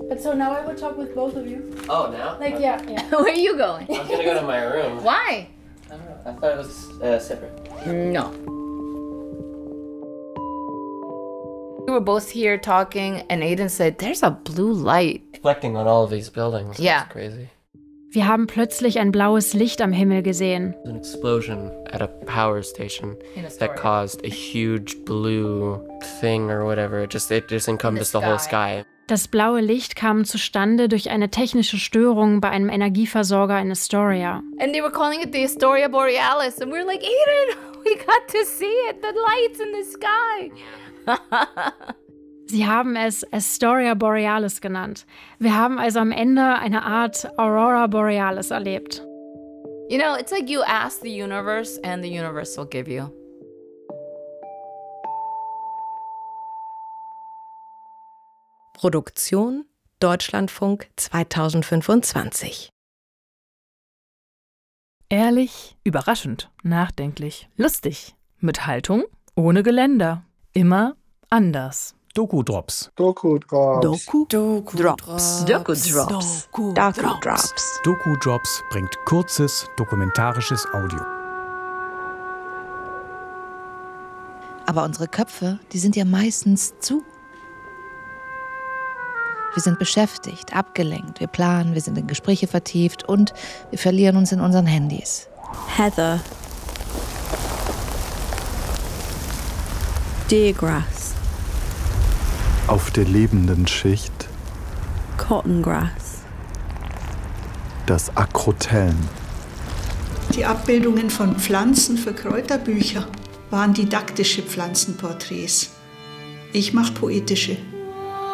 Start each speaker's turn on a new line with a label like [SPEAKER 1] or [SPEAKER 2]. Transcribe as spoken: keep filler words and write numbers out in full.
[SPEAKER 1] But so now I will talk with both of you.
[SPEAKER 2] Oh, now?
[SPEAKER 1] Like, yeah, yeah.
[SPEAKER 3] Where are you going?
[SPEAKER 2] I was gonna go to my room.
[SPEAKER 3] Why?
[SPEAKER 2] I don't know. I thought it was uh, separate.
[SPEAKER 3] No. We were both here talking, and Aiden said, there's a blue light.
[SPEAKER 2] Reflecting on all of these buildings.
[SPEAKER 3] Yeah.
[SPEAKER 2] That's crazy.
[SPEAKER 4] Wir haben plötzlich ein blaues Licht am Himmel gesehen.
[SPEAKER 2] An explosion at a power station
[SPEAKER 3] In
[SPEAKER 2] that
[SPEAKER 3] Astoria.
[SPEAKER 2] caused a huge blue thing or whatever. It just it just encompassed the,
[SPEAKER 3] the
[SPEAKER 2] whole
[SPEAKER 3] sky.
[SPEAKER 2] sky.
[SPEAKER 4] Das blaue Licht kam zustande durch eine technische Störung bei einem Energieversorger in Astoria.
[SPEAKER 3] And they were calling it the Astoria Borealis. And we were like, Aiden, we got to see it. The lights in the sky.
[SPEAKER 4] Sie haben es Astoria Borealis genannt. Wir haben also am Ende eine Art Aurora Borealis erlebt.
[SPEAKER 3] You know, it's like you ask the universe and the universe will give you.
[SPEAKER 5] Produktion Deutschlandfunk zweitausendfünfundzwanzig.
[SPEAKER 6] Ehrlich, überraschend, nachdenklich, lustig, mit Haltung, ohne Geländer, immer anders.
[SPEAKER 7] Doku-Drops.
[SPEAKER 8] Doku-Drops.
[SPEAKER 5] Doku-Drops.
[SPEAKER 3] Doku-Drops.
[SPEAKER 5] Doku-Drops.
[SPEAKER 7] Doku-Drops bringt kurzes, dokumentarisches Audio.
[SPEAKER 9] Aber unsere Köpfe, die sind ja meistens zu. Wir sind beschäftigt, abgelenkt, wir planen, wir sind in Gespräche vertieft und wir verlieren uns in unseren Handys.
[SPEAKER 5] Heather. Deergrass.
[SPEAKER 8] Auf der lebenden Schicht
[SPEAKER 5] Cottongrass.
[SPEAKER 8] das Akrotellen.
[SPEAKER 10] Die Abbildungen von Pflanzen für Kräuterbücher waren didaktische Pflanzenporträts. Ich mache poetische.